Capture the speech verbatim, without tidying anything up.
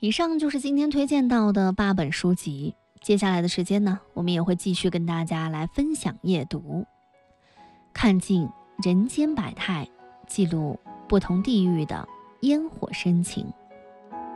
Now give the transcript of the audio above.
以上就是今天推荐到的八本书籍。接下来的时间呢，我们也会继续跟大家来分享阅读，看尽人间百态，记录不同地域的烟火深情。